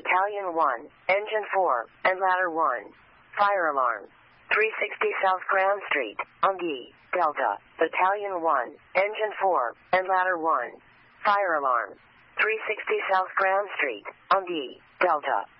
Battalion 1, Engine 4, and Ladder 1. Fire alarm. 360 South Grand Street, Ungi, Delta. Battalion 1, Engine 4, and Ladder 1. Fire alarm. 360 South Grand Street, Ungi, Delta.